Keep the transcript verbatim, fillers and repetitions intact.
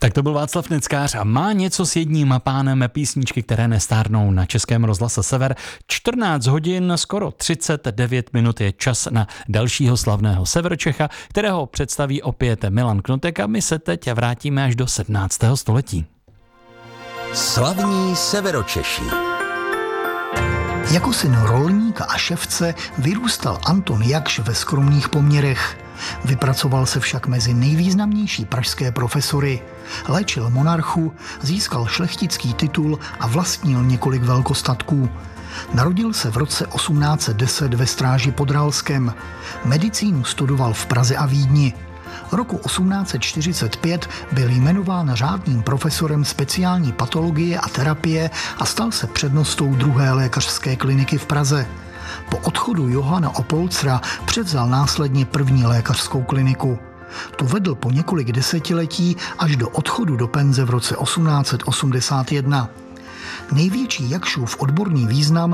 Tak to byl Václav Neckář a má něco s jedním pánem, písničky, které nestárnou na Českém rozhlase Sever. čtrnáct hodin, skoro třicet devět minut je čas na dalšího slavného Severočecha, kterého představí opět Milan Knotek a my se teď vrátíme až do sedmnáctého století. Slavní Severočeši. Jako syn rolníka a ševce vyrůstal Anton Jakš ve skromných poměrech. Vypracoval se však mezi nejvýznamnější pražské profesory. Léčil monarchu, získal šlechtický titul a vlastnil několik velkostatků. Narodil se v roce osmnáct set deset ve Stráži pod Ralskem. Medicínu studoval v Praze a Vídni. Roku osmnáct set čtyřicet pět byl jmenován řádným profesorem speciální patologie a terapie a stal se přednostou druhé lékařské kliniky v Praze. Po odchodu Johana Opolcra převzal následně první lékařskou kliniku. Tu vedl po několik desetiletí až do odchodu do penze v roce osmnáct set osmdesát jedna. Největší Jakšův odborný význam